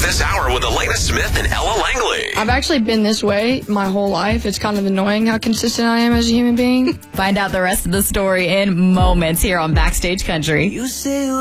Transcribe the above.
this hour with Elena Smith and Ella Langley. I've actually been this way my whole life. It's kind of annoying how consistent I am as a human being. Find out the rest of the story in moments here on Backstage Country. You say